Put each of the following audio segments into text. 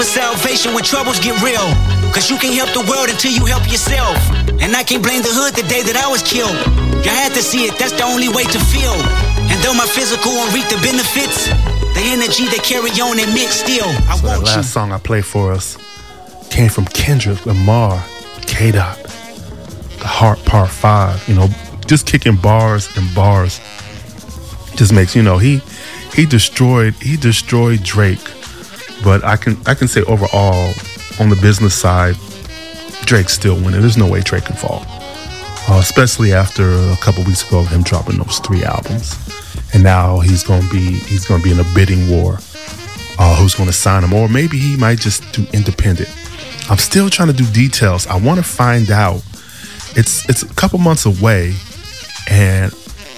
salvation when troubles get real. Cause you can't help the world until you help yourself. And I can't blame the hood the day that I was killed. You had to see it, that's the only way to feel. And though my physical won't reap the benefits, the energy they carry on and mix still. I So want that last song I played for us came from Kendrick Lamar, K-Dot, The Heart Part 5. You know, just kicking bars and bars just makes, you know, he destroyed Drake. But I can say overall, on the business side, Drake's still winning. There's no way Drake can fall. Especially after a couple weeks ago of him dropping those 3 albums. And now he's gonna be in a bidding war. Who's gonna sign him? Or maybe he might just do independent. I'm still trying to do details. I wanna find out. It's a couple months away, and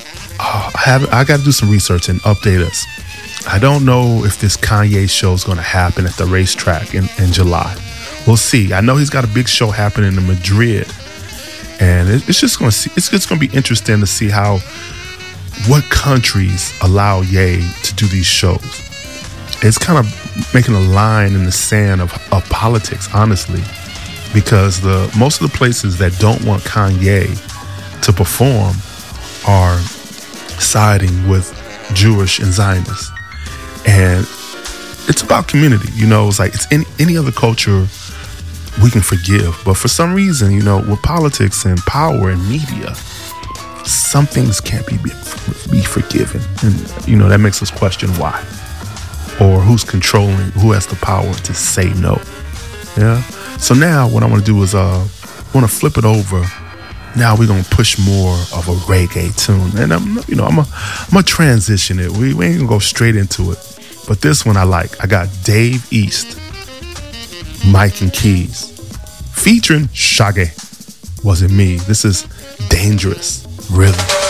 I gotta do some research and update us. I don't know if this Kanye show is going to happen at the racetrack in July. We'll see. I know he's got a big show happening in Madrid, and it's just going to be interesting to see what countries allow Ye to do these shows. It's kind of making a line in the sand of politics, honestly, because most of the places that don't want Kanye to perform are siding with Jewish and Zionists. And it's about community, you know. It's like it's in any other culture we can forgive, but for some reason, you know, with politics and power and media, some things can't be forgiven, and you know that makes us question why, or who's controlling, who has the power to say no. Yeah. So now what I want to do is I want to flip it over. Now we're gonna push more of a reggae tune, and I'm gonna transition it. We ain't gonna go straight into it. But this one I like. I got Dave East, Mike and Keys, featuring Shaggy. Wasn't me. This is Dangerous Rhythm.